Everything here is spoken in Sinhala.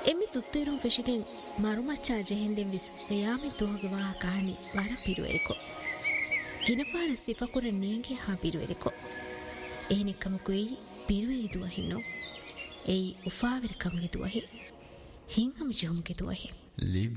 එමි තුත්තේරුම් ෆෙෂිගෙන් මරුමච්චා ජෙහෙන්දෙන් විස් එයාමි තුහගේ වා කාහනි වර පිරුවෙරිකೊ හිනපාර සිෆකුර නියගේ හා පිරුවෙරිකೊ එහෙනෙක්කමකුයි පිරුවෙරි දුවහින්නෝ එයි උෆාවිරකමගේ දුවහි හිංහම ජොම්ගේ දුවහි ලිබ්